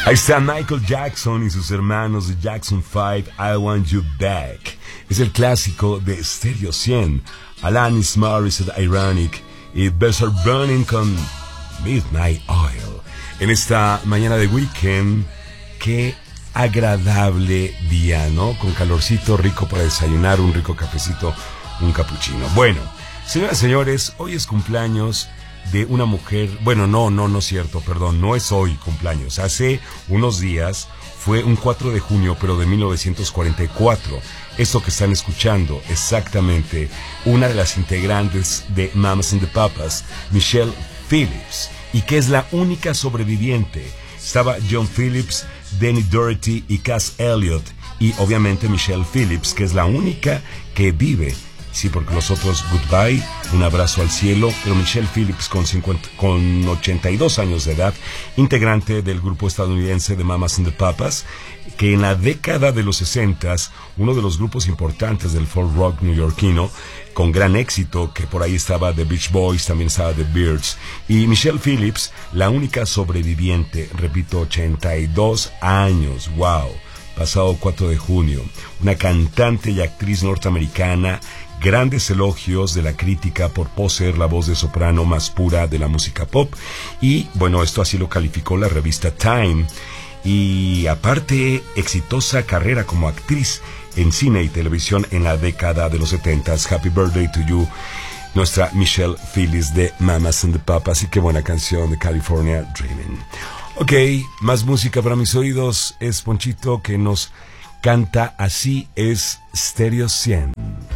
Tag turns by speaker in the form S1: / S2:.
S1: Ahí está Michael Jackson y sus hermanos de Jackson 5, I Want You Back. Es el clásico de Stereo 100. Alanis Morissette, Ironic y Besser Burning con Midnight Oil. En esta mañana de weekend, qué agradable día, ¿no? Con calorcito rico para desayunar, un rico cafecito, un cappuccino. Bueno, señoras y señores, hoy es cumpleaños de una mujer. Bueno, no es cierto, perdón, no es hoy cumpleaños. Hace unos días, fue un 4 de junio, pero de 1944. Esto que están escuchando, exactamente, una de las integrantes de Mamas and the Papas, Michelle Phillips, y que es la única sobreviviente. Estaba John Phillips, Denny Doherty y Cass Elliot, y obviamente Michelle Phillips, que es la única que vive. Sí, porque los otros, goodbye, un abrazo al cielo, pero Michelle Phillips con 82 años de edad, integrante del grupo estadounidense de Mamas and the Papas, que en la década de los 60s, uno de los grupos importantes del folk rock neoyorquino, con gran éxito, que por ahí estaba The Beach Boys, también estaba The Byrds, y Michelle Phillips, la única sobreviviente, repito, 82 años, wow. Pasado 4 de junio, una cantante y actriz norteamericana, grandes elogios de la crítica por poseer la voz de soprano más pura de la música pop, y bueno, esto así lo calificó la revista Time, y aparte, exitosa carrera como actriz en cine y televisión en la década de los 70s. Happy Birthday to You, nuestra Michelle Phillips de Mamas and the Papas, y qué buena canción de California Dreaming. Ok, más música para mis oídos. Es Ponchito que nos canta Así es Stereo 100.